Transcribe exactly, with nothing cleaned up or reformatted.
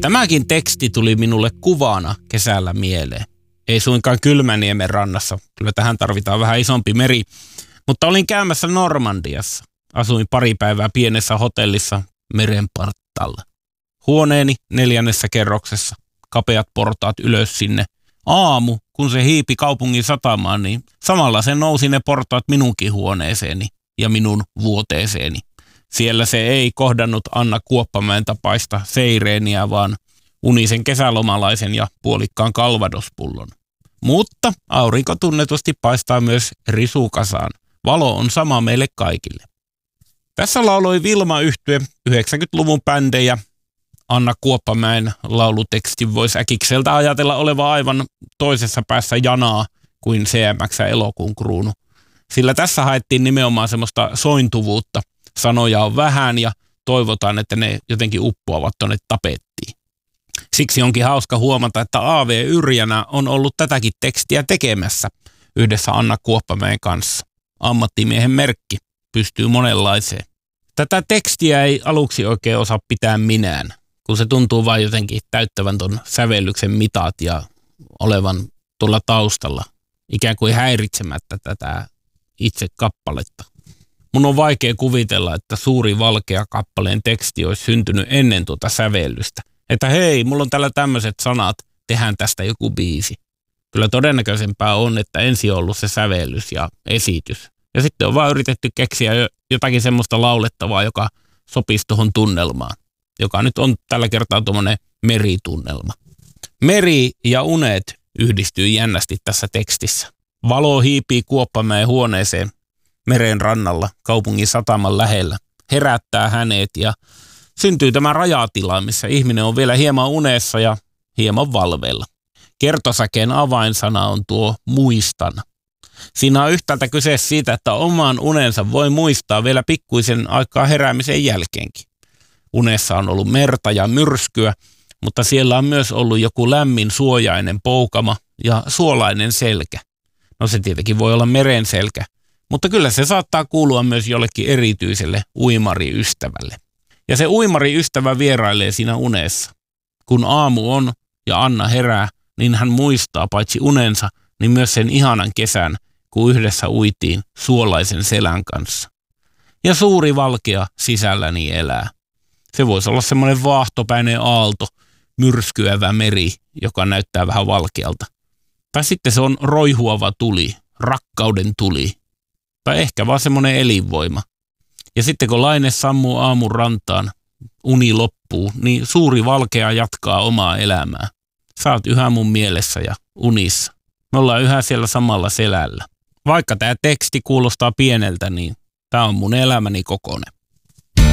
Tämäkin teksti tuli minulle kuvana kesällä mieleen. Ei suinkaan Kylmäniemen rannassa, kyllä tähän tarvitaan vähän isompi meri, mutta olin käymässä Normandiassa. Asuin pari päivää pienessä hotellissa meren partaalla. Huoneeni neljännessä kerroksessa, kapeat portaat ylös sinne. Aamu, kun se hiipi kaupungin satamaan, niin samalla se nousi ne portaat minunkin huoneeseeni ja minun vuoteeseeni. Siellä se ei kohdannut Anna Kuoppamäen tapaista seireeniä, vaan unisen kesälomalaisen ja puolikkaan kalvadospullon. Mutta aurinko tunnetusti paistaa myös risukasaan. Valo on sama meille kaikille. Tässä lauloi Vilma-yhtye yhdeksänkymmentäluvun bändejä. Anna Kuoppamäen lauluteksti voisi äkikseltä ajatella olevan aivan toisessa päässä janaa kuin C M X elokuun kruunu. Sillä tässä haettiin nimenomaan semmoista sointuvuutta. Sanoja on vähän ja toivotaan, että ne jotenkin uppoavat tuonne tapettiin. Siksi onkin hauska huomata, että A V Yrjänä on ollut tätäkin tekstiä tekemässä yhdessä Anna Kuoppamäen kanssa. Ammattimiehen merkki pystyy monenlaiseen. Tätä tekstiä ei aluksi oikein osaa pitää minään, kun se tuntuu vain jotenkin täyttävän ton sävellyksen mitat ja olevan tuolla taustalla, ikään kuin häiritsemättä tätä itse kappaletta. Mun on vaikea kuvitella, että Suuri valkea kappaleen teksti olisi syntynyt ennen tuota sävellystä. Että hei, mulla on täällä tämmöiset sanat, tehdään tästä joku biisi. Kyllä todennäköisempää on, että ensin on ollut se sävellys ja esitys. Ja sitten on vaan yritetty keksiä jotakin semmoista laulettavaa, joka sopisi tuohon tunnelmaan. Joka nyt on tällä kertaa tuommoinen meritunnelma. Meri ja unet yhdistyy jännästi tässä tekstissä. Valo hiipii Kuoppamäen huoneeseen meren rannalla kaupungin sataman lähellä. Herättää hänet ja syntyy tämä rajatila, missä ihminen on vielä hieman unessa ja hieman valveilla. Kertosäkeen avainsana on tuo muistan. Siinä on yhtäältä kyse siitä, että oman unensa voi muistaa vielä pikkuisen aikaa heräämisen jälkeenkin. Unessa on ollut merta ja myrskyä, mutta siellä on myös ollut joku lämmin suojainen poukama ja suolainen selkä. No se tietenkin voi olla meren selkä, mutta kyllä se saattaa kuulua myös jollekin erityiselle uimariystävälle. Ja se uimariystävä vierailee siinä unessa. Kun aamu on ja Anna herää, niin hän muistaa paitsi unensa, niin myös sen ihanan kesän, kun yhdessä uitiin suolaisen selän kanssa. Ja suuri valkea sisälläni elää. Se voisi olla semmoinen vaahtopäinen aalto, myrskyävä meri, joka näyttää vähän valkealta. Tai sitten se on roihuava tuli, rakkauden tuli. Tai ehkä vaan semmoinen elinvoima. Ja sitten kun laine sammuu aamun rantaan, uni loppuu, niin suuri valkea jatkaa omaa elämää. Sä oot yhä mun mielessä ja unissa. Me ollaan yhä siellä samalla selällä. Vaikka tämä teksti kuulostaa pieneltä, niin tämä on mun elämäni kokonen.